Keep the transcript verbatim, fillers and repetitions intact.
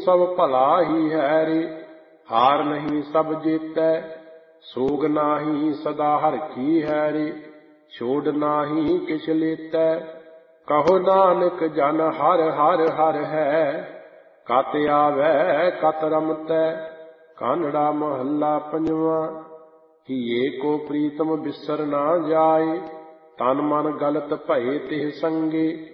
ਸਭ ਭਲਾ ਹੀ ਹੈ ਰੇ। ਹਾਰ ਨਹੀਂ ਸਭ ਜੀਤੈ, ਸੋਗ ਨਾਹੀ ਸਦਾ ਹਰ ਕੀ ਹੈ ਰੇ। ਛੋੜ ਨਾਹੀ ਕਿਛ ਲੇਤੈ, ਕਹੋ ਨਾਨਕ ਜਨ ਹਰਿ ਹਰਿ ਹਰਿ ਹੈ। ਕਤ ਆਵੈ ਕਤ ਰਮਤੈ, ਕਾਨੜਾ ਮਹੱਲਾ ਪੰਜਵਾਂ। ਹੀਏ ਕੋ ਪ੍ਰੀਤਮ ਬਿਸਰ ਨਾ ਜਾਇ, ਤਨ ਮਨ ਗਲਤ ਭਏ ਤਿਹ ਸੰਗੇ।